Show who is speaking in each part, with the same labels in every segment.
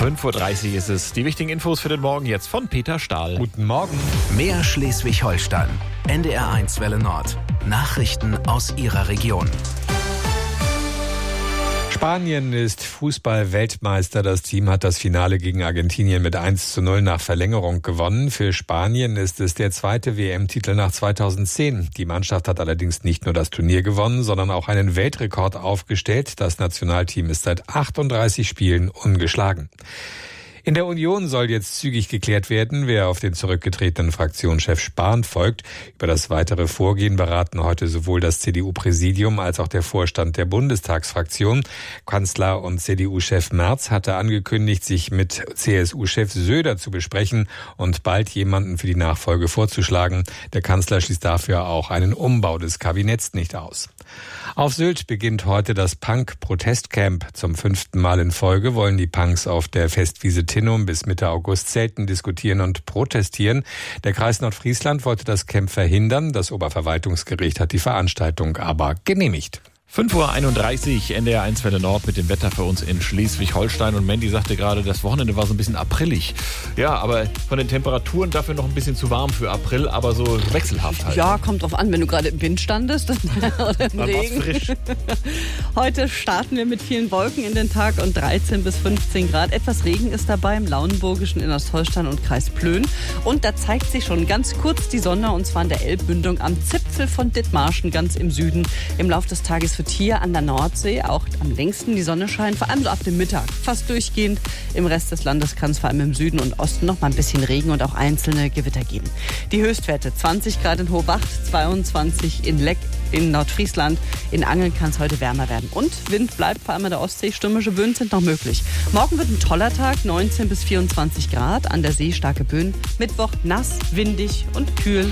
Speaker 1: 5:30 Uhr ist es. Die wichtigen Infos für den Morgen jetzt von Peter Stahl.
Speaker 2: Guten Morgen.
Speaker 3: Mehr Schleswig-Holstein. NDR1 Welle Nord. Nachrichten aus Ihrer Region.
Speaker 2: Spanien ist Fußball-Weltmeister. Das Team hat das Finale gegen Argentinien mit 1:0 nach Verlängerung gewonnen. Für Spanien ist es der zweite WM-Titel nach 2010. Die Mannschaft hat allerdings nicht nur das Turnier gewonnen, sondern auch einen Weltrekord aufgestellt. Das Nationalteam ist seit 38 Spielen ungeschlagen. In der Union soll jetzt zügig geklärt werden, wer auf den zurückgetretenen Fraktionschef Spahn folgt. Über das weitere Vorgehen beraten heute sowohl das CDU-Präsidium als auch der Vorstand der Bundestagsfraktion. Kanzler und CDU-Chef Merz hatte angekündigt, sich mit CSU-Chef Söder zu besprechen und bald jemanden für die Nachfolge vorzuschlagen. Der Kanzler schließt dafür auch einen Umbau des Kabinetts nicht aus. Auf Sylt beginnt heute das Punk-Protestcamp. Zum 5. Mal in Folge wollen die Punks auf der Festwiese Tinnum bis Mitte August zelten, diskutieren und protestieren. Der Kreis Nordfriesland wollte das Camp verhindern. Das Oberverwaltungsgericht hat die Veranstaltung aber genehmigt.
Speaker 1: 5:31 Uhr, NDR1 Welle Nord mit dem Wetter für uns in Schleswig-Holstein. Und Mandy sagte gerade, das Wochenende war so ein bisschen aprillig. Ja, aber von den Temperaturen dafür noch ein bisschen zu warm für April, aber so wechselhaft halt.
Speaker 4: Ja, kommt drauf an, wenn du gerade im Wind standest oder im Regen.
Speaker 1: Frisch.
Speaker 4: Heute starten wir mit vielen Wolken in den Tag und 13 bis 15 Grad. Etwas Regen ist dabei im Lauenburgischen, in Ostholstein und Kreis Plön. Und da zeigt sich schon ganz kurz die Sonne, und zwar in der Elbmündung am Zipfel von Dithmarschen, ganz im Süden. Im Laufe des Tages wird hier an der Nordsee auch am längsten die Sonne scheinen, vor allem so ab dem Mittag, fast durchgehend. Im Rest des Landes kann es vor allem im Süden und Osten noch mal ein bisschen Regen und auch einzelne Gewitter geben. Die Höchstwerte 20 Grad in Hohwacht, 22 in Leck in Nordfriesland. In Angeln kann es heute wärmer werden. Und Wind bleibt vor allem an der Ostsee. Stürmische Böen sind noch möglich. Morgen wird ein toller Tag, 19 bis 24 Grad. An der See starke Böen. Mittwoch nass, windig und kühl.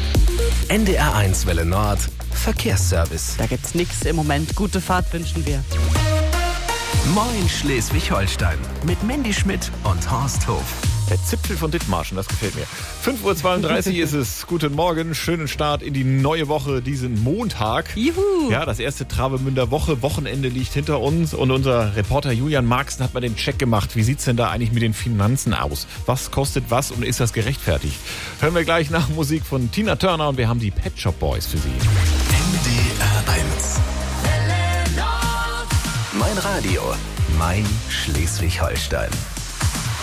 Speaker 3: NDR1 Welle Nord. Verkehrsservice.
Speaker 4: Da gibt's nichts im Moment. Gute Fahrt wünschen wir.
Speaker 3: Moin Schleswig-Holstein. Mit Mandy Schmidt und Horst Hof.
Speaker 1: Der Zipfel von Dithmarschen, das gefällt mir. 5:32 Uhr ist es. Guten Morgen, schönen Start in die neue Woche, diesen Montag.
Speaker 4: Juhu!
Speaker 1: Ja, das erste Travemünder Wochenende liegt hinter uns und unser Reporter Julian Marxen hat mal den Check gemacht. Wie sieht's denn da eigentlich mit den Finanzen aus? Was kostet was und ist das gerechtfertigt? Hören wir gleich nach Musik von Tina Turner und wir haben die Pet Shop Boys für Sie.
Speaker 3: NDR1. Mein Radio, mein Schleswig-Holstein.